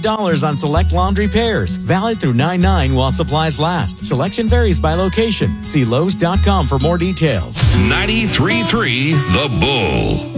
$100 on select laundry pairs. Valid through 9/9 while supplies last. Selection varies by location. See Lowe's.com for more details. 93.3 The Bull.